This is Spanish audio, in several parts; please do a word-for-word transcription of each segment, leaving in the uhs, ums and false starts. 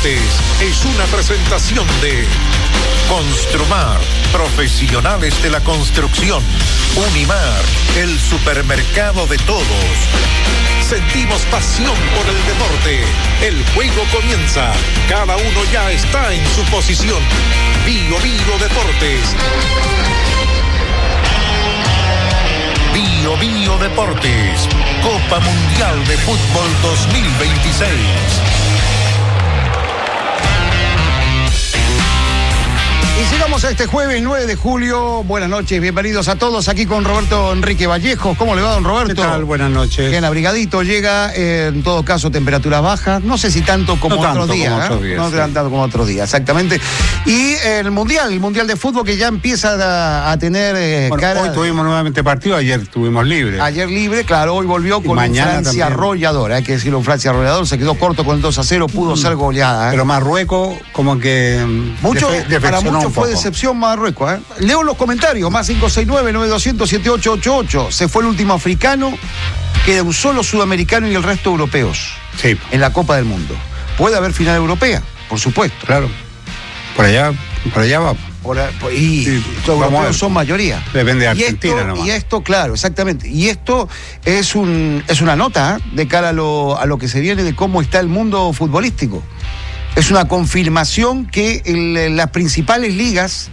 Deportes es una presentación de Construmar, profesionales de la construcción. Unimar, el supermercado de todos. Sentimos pasión por el deporte. El juego comienza. Cada uno ya está en su posición. Bio Bio Deportes. Bio Bio Deportes. Copa Mundial de Fútbol dos mil veintiséis. Y llegamos a este jueves nueve de julio. Buenas noches, bienvenidos a todos aquí con Roberto Enrique Vallejos. ¿Cómo le va, don Roberto? ¿Qué tal? Buenas noches. Bien abrigadito, llega eh, en todo caso temperaturas bajas, no sé si tanto como no otros tanto días, como ¿eh? otros días, no sí. tanto como otros días, exactamente. Y el Mundial, el Mundial de Fútbol que ya empieza a, a tener eh, bueno, cara... hoy tuvimos nuevamente partido, ayer tuvimos libre. Ayer libre, claro, hoy volvió con un Francia también. arrollador, hay que decirlo, un Francia arrollador, se quedó corto con el dos a cero, pudo mm. ser goleada. ¿eh? Pero Marruecos como que... Mucho, defe- para muchos fue decepción Marruecos. ¿eh? Leo los comentarios, más cinco seis nueve, nueve dos cero cero, siete ocho ocho ocho. Se fue el último africano, queda un solo sudamericano y el resto europeos. Sí. En la Copa del Mundo. Puede haber final europea, por supuesto. Claro. Por allá, por allá va. Por, por, y sí, los europeos son mayoría. Depende de y Argentina esto, nomás. Y esto, claro, exactamente. Y esto es un es una nota ¿eh? de cara a lo, a lo que se viene de cómo está el mundo futbolístico. Es una confirmación que el, las principales ligas,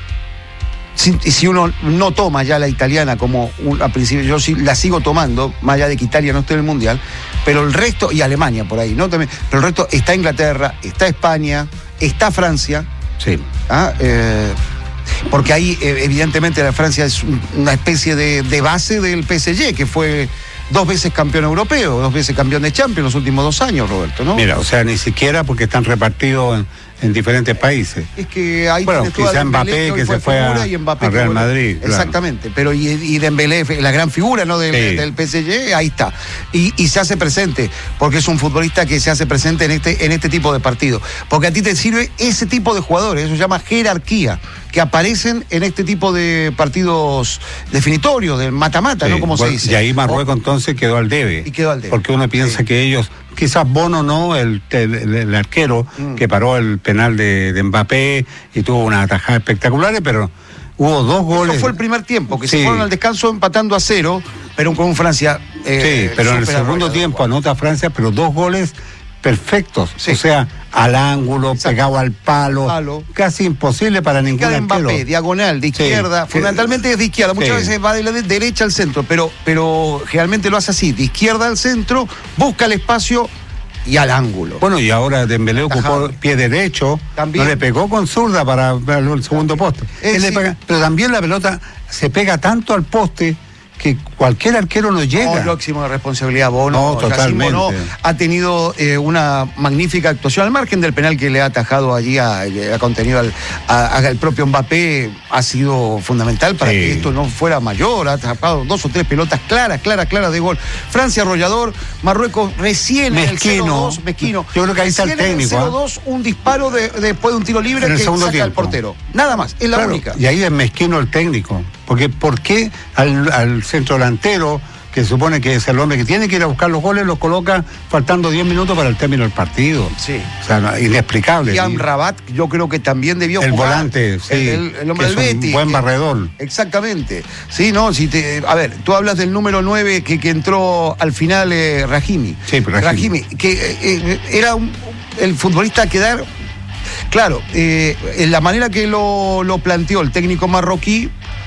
si, si uno no toma ya la italiana como un, a principio, yo sí la sigo tomando, más allá de que Italia no esté en el Mundial, pero el resto, y Alemania por ahí, ¿no? También, pero el resto está Inglaterra, está España, está Francia. Sí. ¿ah? Eh, porque ahí, eh, evidentemente, la Francia es un, una especie de, de base del P S G, que fue dos veces campeón europeo, dos veces campeón de Champions en los últimos dos años, Roberto, ¿no? Mira, o sea, ni siquiera porque están repartidos en, en diferentes países. Es que ahí bueno, tienes toda quizá Dembélé, Mbappé, que fue se fue a, y Mbappé, a Real que, Madrid. Claro. Exactamente, pero y, y Dembélé, la gran figura, ¿no? De, sí. del P S G, ahí está. Y, y se hace presente, porque es un futbolista que se hace presente en este, en este tipo de partidos. Porque a ti te sirve ese tipo de jugadores, eso se llama jerarquía, que aparecen en este tipo de partidos definitorios, del mata-mata, sí, ¿no? Como bueno, se dice. Y ahí Marruecos o, entonces quedó al debe. Y quedó al debe. Porque uno piensa sí. que ellos, quizás Bono no, el, el, el, el arquero mm. que paró el penal de, de Mbappé y tuvo una atajada espectacular, pero hubo dos goles. Eso fue el primer tiempo, que sí. se fueron al descanso empatando a cero, pero con Francia. Eh, sí, pero en el segundo tiempo anota Francia, pero dos goles perfectos, sí. o sea, al ángulo, exacto. pegado al palo, palo, casi imposible para ningún arquero. Mbappé, diagonal, de izquierda, sí. fundamentalmente es de izquierda, muchas sí. veces va de la de derecha al centro, pero, pero generalmente lo hace así, de izquierda al centro, busca el espacio y al ángulo. Bueno, y ahora Dembélé ocupó pie derecho, ¿también? No le pegó con zurda para, para el segundo poste. Eh, Él sí. le pega, pero también la pelota se pega tanto al poste que cualquier arquero no llega. No, máximo de responsabilidad, Bono. No, totalmente. Bono ha tenido eh, una magnífica actuación al margen del penal que le ha atajado allí, a, ha contenido al, a, al propio Mbappé, ha sido fundamental para sí. que esto no fuera mayor, ha atrapado dos o tres pelotas claras, claras, claras de gol. Francia arrollador, Marruecos recién mezquino. en el cero dos, mezquino. Yo creo que ahí está el técnico. En el cero dos, ¿eh? Un disparo de, después de un tiro libre en el que segundo saca tiempo. al portero. Nada más, es la claro, única. Y ahí es mezquino el técnico. Porque ¿por qué al, al centro delantero, que se supone que es el hombre que tiene que ir a buscar los goles, los coloca faltando diez minutos para el término del partido? Sí. O sea, no, inexplicable. Y Amrabat, yo creo que también debió el jugar. El volante, sí. El, el, el hombre del Betis. Un buen que, barredor. Exactamente. Sí, no, si te, a ver, tú hablas del número nueve que, que entró al final eh, Rahimi. Sí, pero Rahimi. Rahimi, que eh, era un, el futbolista a quedar. Claro, eh, en la manera que lo, lo planteó el técnico marroquí.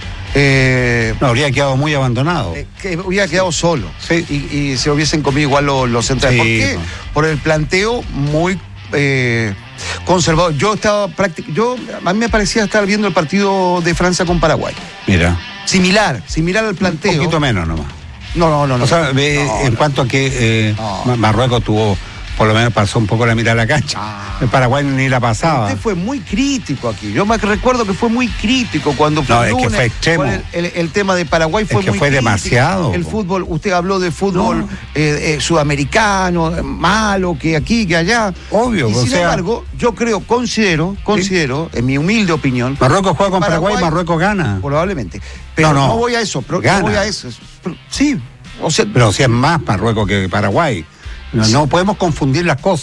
Eh, no, habría quedado muy abandonado. Eh, que hubiera quedado solo. Sí. Y, y se hubiesen comido igual los, los centrales. Sí, ¿Por qué? no. Por el planteo muy eh, conservador. Yo estaba prácticamente. Yo, a mí me parecía estar viendo el partido de Francia con Paraguay. Mira. Similar, similar al planteo. Un poquito menos nomás. No, no, no. no o sea, no, en no, cuanto a que eh, no. Marruecos tuvo. Por lo menos pasó un poco la mitad de la cancha. Ah, el Paraguay ni la pasaba. Usted fue muy crítico aquí. Yo me recuerdo que fue muy crítico cuando fue no, el lunes, es que fue extremo. El, el, el tema de Paraguay fue es que muy fue crítico. demasiado. El fútbol, usted habló de fútbol no. eh, eh, sudamericano, malo, que aquí, que allá. Obvio. Y o sin sea, embargo, yo creo, considero, considero, ¿sí? En mi humilde opinión. Marruecos juega con Paraguay, Paraguay, Marruecos gana. Probablemente. Pero no, no, no voy a eso. Pero gana. No voy a eso. Pero, sí. O sea, pero si es más Marruecos que Paraguay. No, no podemos confundir las cosas.